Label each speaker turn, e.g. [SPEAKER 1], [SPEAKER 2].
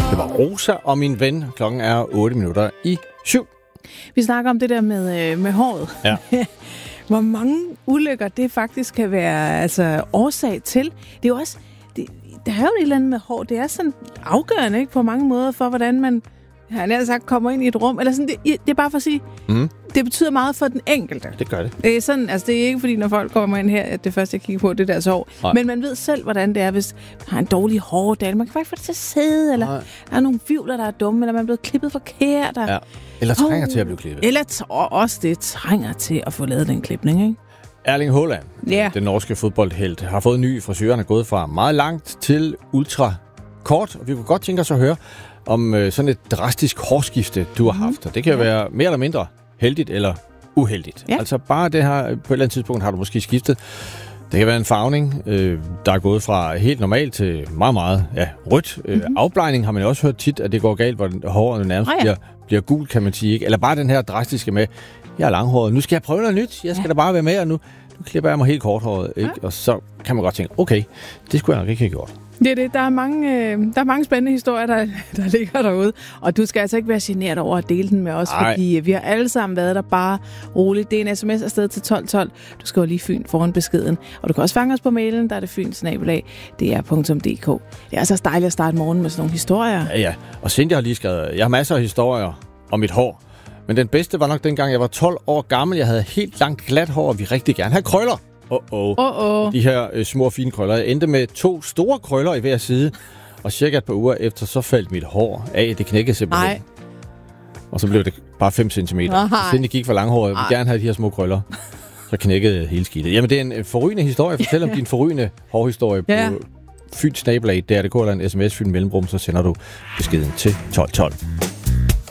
[SPEAKER 1] Det var Rosa og min ven. Klokken er 8:07.
[SPEAKER 2] Vi snakker om det der med håret.
[SPEAKER 1] Ja.
[SPEAKER 2] Hvor mange ulykker det faktisk kan være årsag til. Det er jo også... Der er jo et eller andet med hår. Det er sådan afgørende, ikke, på mange måder for, hvordan man kommer ind i et rum. Eller sådan, det er bare for at sige, det betyder meget for den enkelte.
[SPEAKER 1] Det gør det.
[SPEAKER 2] Det er sådan, det er ikke fordi, når folk kommer ind her, at det første, jeg kigger på, det deres hår. Nej. Men man ved selv, hvordan det er, hvis man har en dårlig hårdal. Man kan faktisk få det til at sidde, eller der er nogle vivler, der er dumme, eller man er blevet klippet forkert.
[SPEAKER 1] Ja. Eller trænger til at blive klippet.
[SPEAKER 2] Eller også det trænger til at få lavet den klipning, ikke?
[SPEAKER 1] Erling Haaland, den norske fodboldhelt, har fået ny frisyr. Han er gået fra meget langt til ultra kort. Og vi kunne godt tænke os at høre om sådan et drastisk hårskifte, du har haft. Og det kan være mere eller mindre heldigt eller uheldigt. Ja. Altså bare det her, på et eller andet tidspunkt har du måske skiftet. Det kan være en farvning, der er gået fra helt normalt til meget, meget rødt. Afblejning har man jo også hørt tit, at det går galt, hvor håret nærmest bliver gul, kan man sige. Ikke? Eller bare den her drastiske med, jeg er langhåret, nu skal jeg prøve noget nyt, jeg skal da bare være med, og nu klipper jeg mig helt korthåret. Ikke? Og så kan man godt tænke, okay, det skulle jeg nok ikke have gjort. Det er det. Der er mange spændende historier, der ligger derude. Og du skal altså ikke være generet over at dele den med os, fordi vi har alle sammen været der bare roligt. Det er en sms afsted til 1212. Du skriver lige Fyn foran beskeden. Og du kan også fange os på mailen, der er det fyn@dr.dk. Det er altså dejligt at starte morgen med sådan nogle historier. Ja. Og Cindy har lige skrevet, jeg har masser af historier om mit hår. Men den bedste var nok dengang, jeg var 12 år gammel. Jeg havde helt langt glat hår, og vi rigtig gerne have krøller. De her små fine krøller. Jeg endte med 2 store krøller i hver side, og cirka et par uger efter, så faldt mit hår af. Det knækkede simpelthen. Ej. Og så blev det bare 5 centimeter. Siden det gik for langhåret, jeg ville gerne have de her små krøller. Så knækkede hele skidtet. Jamen, det er en forrygende historie. Fortæl om din forrygende hårhistorie på Fyn @dr.dk eller en sms Fyn Mellemrum, så sender du beskeden til 1212.